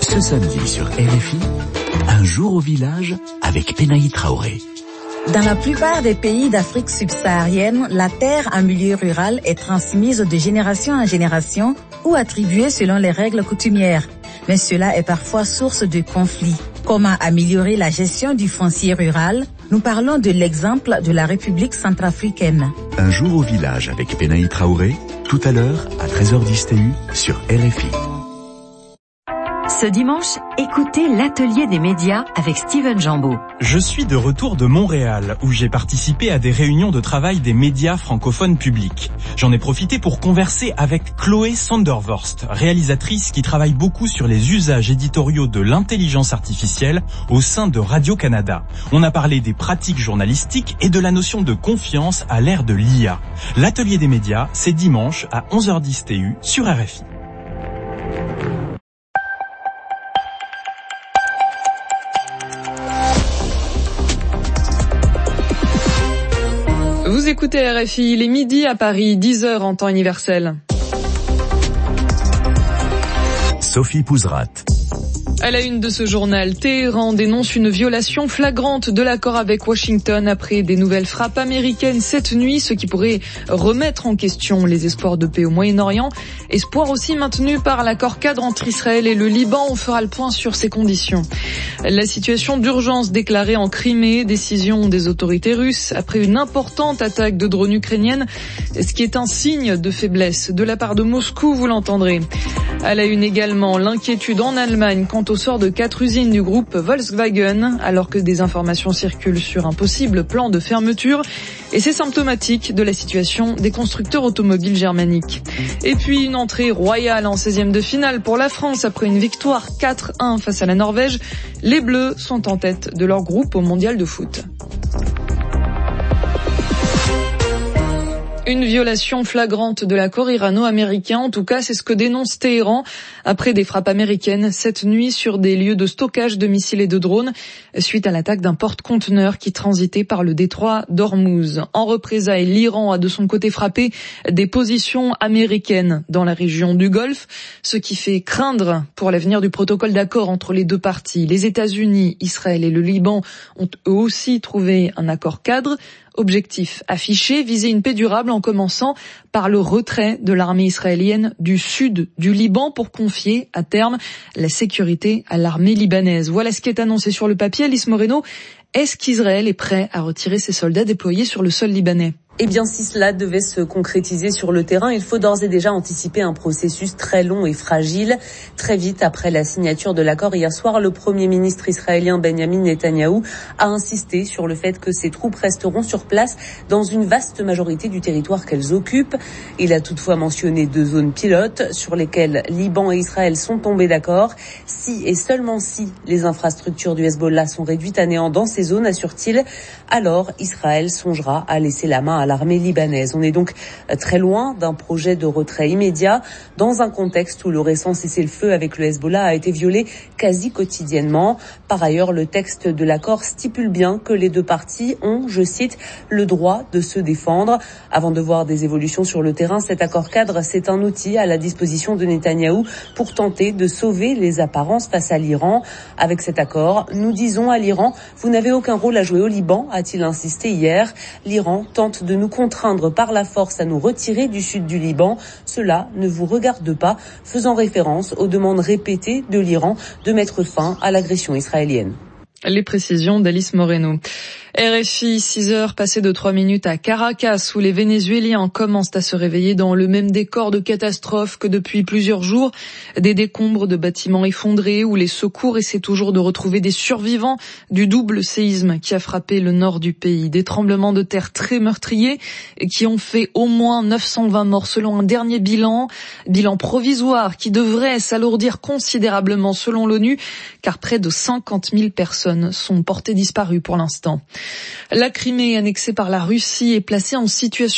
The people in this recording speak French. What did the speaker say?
Ce samedi sur RFI, un jour au village avec Penaï Traoré. Dans la plupart des pays d'Afrique subsaharienne, la terre en milieu rural est transmise de génération en génération ou attribuée selon les règles coutumières. Mais cela est parfois source de conflits. Comment améliorer la gestion du foncier rural? Nous parlons de l'exemple de la République centrafricaine. Un jour au village avec Penaï Traoré, tout à l'heure à 13h10 TU sur RFI. Ce dimanche, écoutez l'atelier des médias avec Steven Jambeau. Je suis de retour de Montréal, où j'ai participé à des réunions de travail des médias francophones publics. J'en ai profité pour converser avec Chloé Sandervorst, réalisatrice qui travaille beaucoup sur les usages éditoriaux de l'intelligence artificielle au sein de Radio-Canada. On a parlé des pratiques journalistiques et de la notion de confiance à l'ère de l'IA. L'atelier des médias, c'est dimanche à 11h10 TU sur RFI. Vous écoutez RFI, il est midi à Paris, 10h en temps universel. Sophie Pouzrat. À la une de ce journal, Téhéran dénonce une violation flagrante de l'accord avec Washington après des nouvelles frappes américaines cette nuit, ce qui pourrait remettre en question les espoirs de paix au Moyen-Orient. Espoir aussi maintenu par l'accord cadre entre Israël et le Liban. On fera le point sur ces conditions. La situation d'urgence déclarée en Crimée, décision des autorités russes après une importante attaque de drones ukrainiennes, ce qui est un signe de faiblesse de la part de Moscou, vous l'entendrez. À la une également, l'inquiétude en Allemagne quant au sort de 4 usines du groupe Volkswagen, alors que des informations circulent sur un possible plan de fermeture. Et c'est symptomatique de la situation des constructeurs automobiles germaniques. Et puis une entrée royale en 16e de finale pour la France après une victoire 4-1 face à la Norvège. Les Bleus sont en tête de leur groupe au mondial de foot. Une violation flagrante de l'accord irano-américain, en tout cas c'est ce que dénonce Téhéran après des frappes américaines cette nuit sur des lieux de stockage de missiles et de drones suite à l'attaque d'un porte-conteneur qui transitait par le détroit d'Ormuz. En représailles, l'Iran a de son côté frappé des positions américaines dans la région du Golfe, ce qui fait craindre pour l'avenir du protocole d'accord entre les deux parties. Les États-Unis, Israël et le Liban ont eux aussi trouvé un accord cadre. Objectif affiché, viser une paix durable en commençant par le retrait de l'armée israélienne du sud du Liban pour confier à terme la sécurité à l'armée libanaise. Voilà ce qui est annoncé sur le papier. Alice Moreno, est-ce qu'Israël est prêt à retirer ses soldats déployés sur le sol libanais ? Eh bien, si cela devait se concrétiser sur le terrain, il faut d'ores et déjà anticiper un processus très long et fragile. Très vite après la signature de l'accord hier soir, le Premier ministre israélien Benjamin Netanyahou a insisté sur le fait que ses troupes resteront sur place dans une vaste majorité du territoire qu'elles occupent. Il a toutefois mentionné 2 zones pilotes sur lesquelles Liban et Israël sont tombés d'accord. Si et seulement si les infrastructures du Hezbollah sont réduites à néant dans ces zones, assure-t-il, alors Israël songera à laisser la main à l'armée libanaise. On est donc très loin d'un projet de retrait immédiat dans un contexte où le récent cessez-le-feu avec le Hezbollah a été violé quasi quotidiennement. Par ailleurs, le texte de l'accord stipule bien que les deux parties ont, je cite, le droit de se défendre. Avant de voir des évolutions sur le terrain, cet accord cadre, c'est un outil à la disposition de Netanyahou pour tenter de sauver les apparences face à l'Iran. Avec cet accord, nous disons à l'Iran, vous n'avez aucun rôle à jouer au Liban, a-t-il insisté hier. L'Iran tente de nous contraindre par la force à nous retirer du sud du Liban. Cela ne vous regarde pas, faisant référence aux demandes répétées de l'Iran de mettre fin à l'agression israélienne. Les précisions d'Alice Moreno. RFI, 6h passées de 3 minutes à Caracas, où les Vénézuéliens commencent à se réveiller dans le même décor de catastrophe que depuis plusieurs jours. Des décombres de bâtiments effondrés où les secours essaient toujours de retrouver des survivants du double séisme qui a frappé le nord du pays. Des tremblements de terre très meurtriers qui ont fait au moins 920 morts selon un dernier bilan provisoire qui devrait s'alourdir considérablement selon l'ONU, car près de 50 000 personnes sont portées disparues pour l'instant. La Crimée, annexée par la Russie, est placée en situation